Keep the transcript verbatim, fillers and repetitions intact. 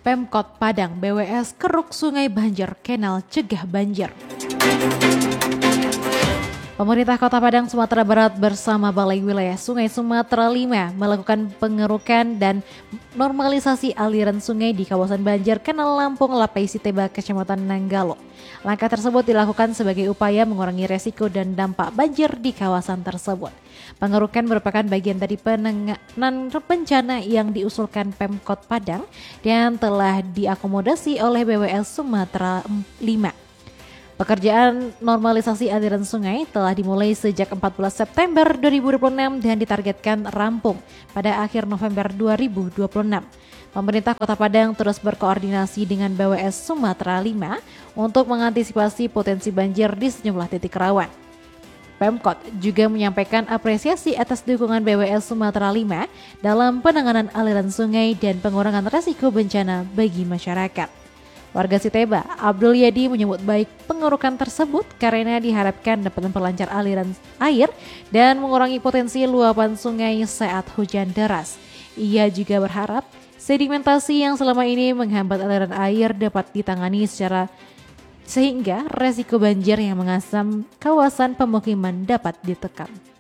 Pemkot Padang B W S keruk sungai banjir, kenal cegah banjir. Pemerintah Kota Padang, Sumatera Barat bersama Balai Wilayah Sungai Sumatera lima melakukan pengerukan dan normalisasi aliran sungai di kawasan banjir Kanal Lampung Lapai Siteba, Kecamatan Nanggalo. Langkah tersebut dilakukan sebagai upaya mengurangi resiko dan dampak banjir di kawasan tersebut. Pengerukan merupakan bagian dari penanganan bencana yang diusulkan Pemkot Padang dan telah diakomodasi oleh B W S Sumatera lima. Pekerjaan normalisasi aliran sungai telah dimulai sejak empat belas September dua ribu dua puluh enam dan ditargetkan rampung pada akhir November dua ribu dua puluh enam. Pemerintah Kota Padang terus berkoordinasi dengan B W S Sumatera lima untuk mengantisipasi potensi banjir di sejumlah titik rawan. Pemkot juga menyampaikan apresiasi atas dukungan B W S Sumatera lima dalam penanganan aliran sungai dan pengurangan resiko bencana bagi masyarakat. Warga Siteba, Abdul Yadi menyebut baik pengerukan tersebut karena diharapkan dapat memperlancar aliran air dan mengurangi potensi luapan sungai saat hujan deras. Ia juga berharap sedimentasi yang selama ini menghambat aliran air dapat ditangani secara sehingga resiko banjir yang mengasam kawasan pemukiman dapat ditekan.